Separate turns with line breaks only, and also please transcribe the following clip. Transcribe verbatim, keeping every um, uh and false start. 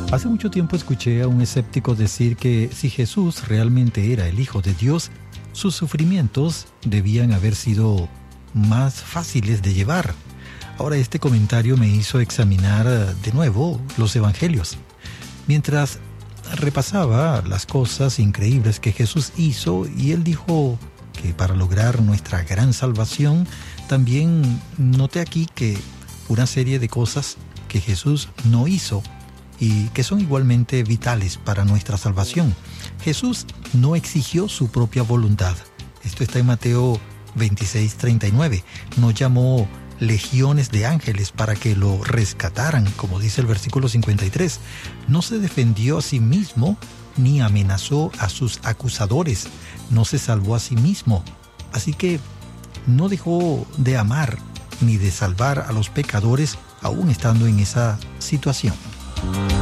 Hace mucho tiempo escuché a un escéptico decir que si Jesús realmente era el Hijo de Dios, sus sufrimientos debían haber sido más fáciles de llevar. Ahora este comentario me hizo examinar de nuevo los evangelios. Mientras repasaba las cosas increíbles que Jesús hizo, y él dijo que para lograr nuestra gran salvación, también noté aquí que una serie de cosas que Jesús no hizo y que son igualmente vitales para nuestra salvación. Jesús no exigió su propia voluntad. Esto está en Mateo veintiséis, treinta y nueve. No llamó legiones de ángeles para que lo rescataran, como dice el versículo cincuenta y tres. No se defendió a sí mismo, ni amenazó a sus acusadores. No se salvó a sí mismo. Así que no dejó de amar ni de salvar a los pecadores, aún estando en esa situación.